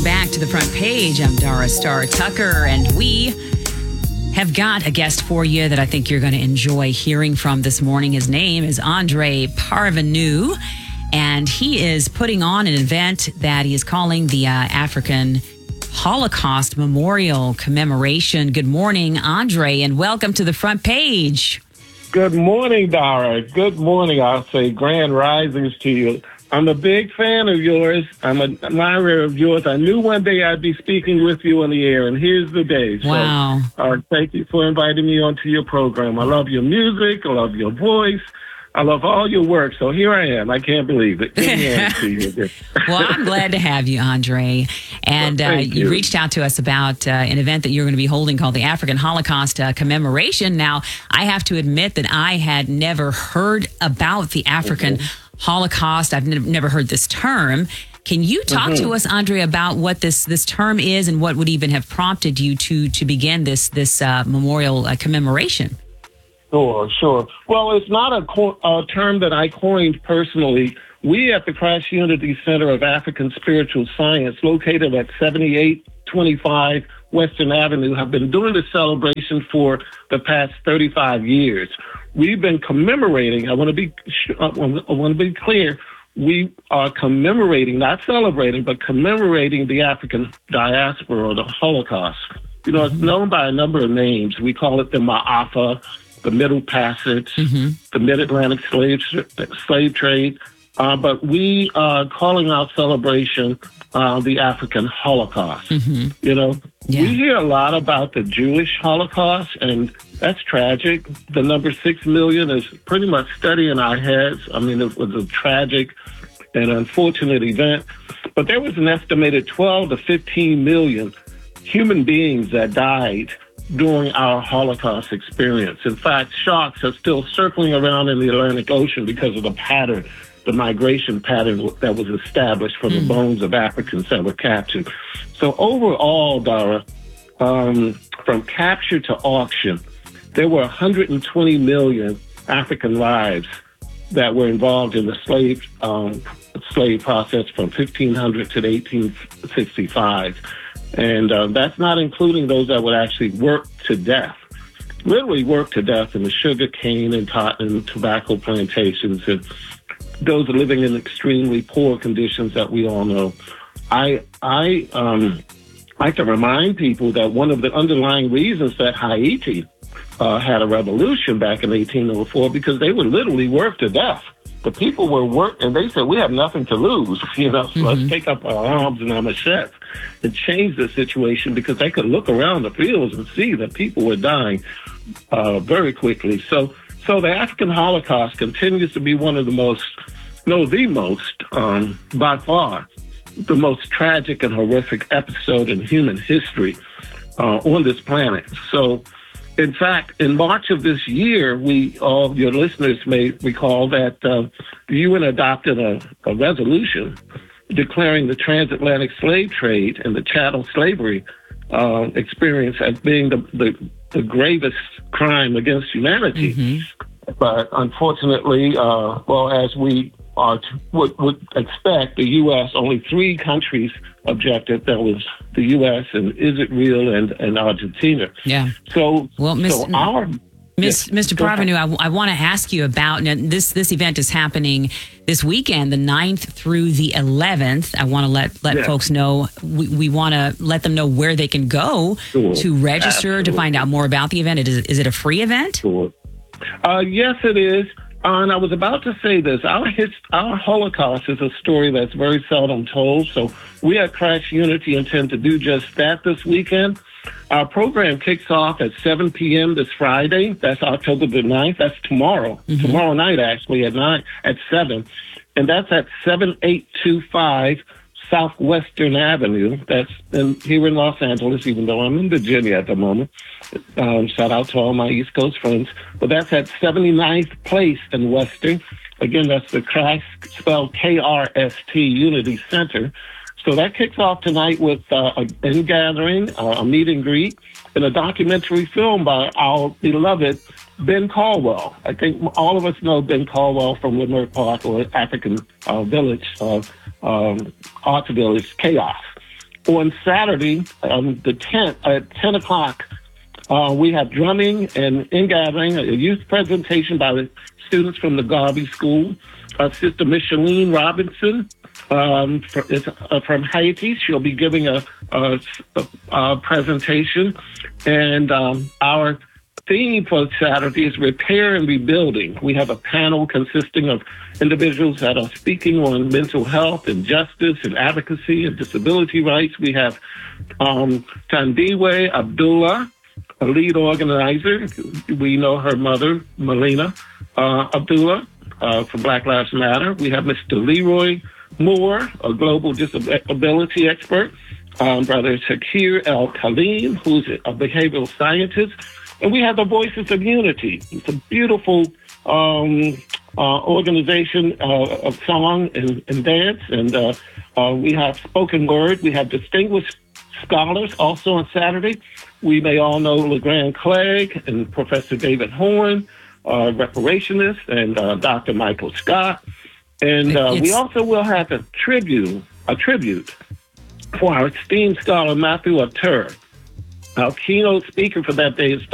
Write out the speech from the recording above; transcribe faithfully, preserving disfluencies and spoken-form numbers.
back to the front page. I'm Dara Star Tucker, and we have got a guest for you that I think you're going to enjoy hearing from this morning. His name is Andre Parvenu, and he is putting on an event that he is calling the uh, African Holocaust Memorial Commemoration. Good morning, Andre, and welcome to the front page. Good morning, Dara. Good morning. I'll say grand risings to you. I'm a big fan of yours. I'm an admirer of yours. I knew one day I'd be speaking with you on the air, and here's the day. So, wow. Uh, thank you for inviting me onto your program. I love your music. I love your voice. I love all your work. So here I am. I can't believe it. Well, I'm glad to have you, Andre. And well, uh, you, you reached out to us about uh, an event that you're going to be holding called the African Holocaust uh, Commemoration. Now, I have to admit that I had never heard about the African mm-hmm. Holocaust. I've n- never heard this term. Can you talk mm-hmm. to us, Andre, about what this this term is and what would even have prompted you to to begin this this uh, memorial uh, commemoration? Sure, sure. Well, it's not a, co- a term that I coined personally. We at the Christ Unity Center of African Spiritual Science, located at seventy-eight twenty-five Western Avenue, have been doing this celebration for the past thirty-five years. We've been commemorating, I want to be, I want to be clear, we are commemorating, not celebrating, but commemorating the African diaspora or the Holocaust. You know, it's known by a number of names. We call it the Ma'afa, the Middle Passage, mm-hmm. the Mid-Atlantic slave slave trade. Uh, but we are calling our celebration uh, the African Holocaust. Mm-hmm. You know, yeah. we hear a lot about the Jewish Holocaust, and that's tragic. The number six million is pretty much stuck in our heads. I mean, it was a tragic and unfortunate event. But there was an estimated twelve to fifteen million human beings that died during our Holocaust experience. In fact, sharks are still circling around in the Atlantic Ocean because of the pattern, the migration pattern that was established from mm. the bones of Africans that were captured. So overall, Dara, um, from capture to auction, there were one hundred twenty million African lives that were involved in the slave um, slave process from fifteen hundred to eighteen sixty-five. And uh, that's not including those that would actually work to death, literally work to death in the sugar cane and cotton and tobacco plantations, and those living in extremely poor conditions that we all know. I I um, like to remind people that one of the underlying reasons that Haiti uh, had a revolution back in eighteen oh four, because they would literally work to death. The people were work, and they said, we have nothing to lose, you know, so mm-hmm. let's take up our arms and our machetes and change the situation, because they could look around the fields and see that people were dying uh, very quickly. So so the African Holocaust continues to be one of the most, no, the most, um, by far, the most tragic and horrific episode in human history uh, on this planet. So, in fact, in March of this year, we, all your listeners may recall that uh, the U N adopted a, a resolution declaring the transatlantic slave trade and the chattel slavery uh, experience as being the, the, the gravest crime against humanity. Mm-hmm. But unfortunately, uh, well, as we are to, would, would expect, the U S, only three countries objected. That was the U S and Israel and, and Argentina. Yeah. So, well, Miss so our... Miss, yes, Mister Parvenu, I, I want to ask you about, now this this event is happening this weekend, the ninth through the eleventh. I want to let, let yes. folks know, we, we want to let them know where they can go sure. to register, Absolutely. to find out more about the event. Is, is it a free event? Sure. Uh, yes, it is. Uh, and I was about to say this. Our his, our Holocaust is a story that's very seldom told. So we at Christ Unity intend to do just that this weekend. Our program kicks off at seven p.m. this Friday. That's October the ninth. That's tomorrow. Mm-hmm. Tomorrow night, actually, at nine, at seven. And that's at seventy-eight twenty-five Southwestern Avenue. That's in, here in Los Angeles, even though I'm in Virginia at the moment. Um, shout out to all my East Coast friends. But that's at seventy-ninth Place in Western. Again, that's the Christ, spelled K R S T, Unity Center. So that kicks off tonight with uh, an in-gathering, uh, a meet and greet, and a documentary film by our beloved Ben Caldwell. I think all of us know Ben Caldwell from Leimert Park or African uh, Village, uh, um, Arts Village, Chaos. On Saturday, um, the tenth, at ten o'clock, uh, we have drumming and in-gathering, a youth presentation by the students from the Garvey School. Uh, Sister Micheline Robinson um, for, is, uh, from Haiti. She'll be giving a, a, a, a presentation. And um, our theme for Saturday is repair and rebuilding. We have a panel consisting of individuals that are speaking on mental health and justice and advocacy and disability rights. We have um, Tandiwe Abdullah, a lead organizer. We know her mother, Melina uh, Abdullah, uh, from Black Lives Matter. We have Mister Leroy Moore, a global disability expert. Um, Brother Shakir El Khalim, who's a behavioral scientist. And we have the Voices of Unity. It's a beautiful um, uh, organization uh, of song and, and dance. And uh, uh, we have spoken word. We have distinguished scholars also on Saturday. We may all know LeGrand Clegg and Professor David Horn, uh, reparationist, and uh, Doctor Michael Scott. And uh, we also will have a tribute, a tribute for our esteemed scholar, Matthew Atur. Our keynote speaker for that day is